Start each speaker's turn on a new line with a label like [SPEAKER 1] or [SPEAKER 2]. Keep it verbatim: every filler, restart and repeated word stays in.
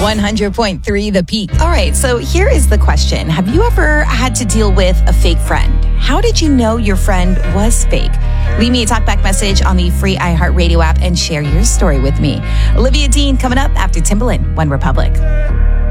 [SPEAKER 1] one hundred point three The Peak. All right, so here is the question. Have you ever had to deal with a fake friend? How did you know your friend was fake? Leave me a talkback message on the free iHeartRadio app and share your story with me. Olivia Dean coming up after Timbaland, One Republic.